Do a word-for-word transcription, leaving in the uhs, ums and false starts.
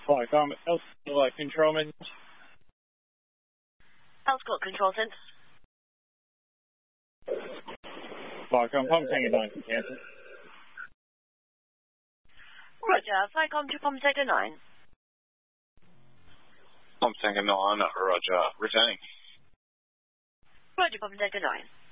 Flycom, Elscourt Controlman. Elscourt Control Center. Flycom, Pom Tango nine for cancel. Roger, Flycom to Pom Tango nine. Pom Tango nine, Roger, returning. Roger, Pom Tango nine.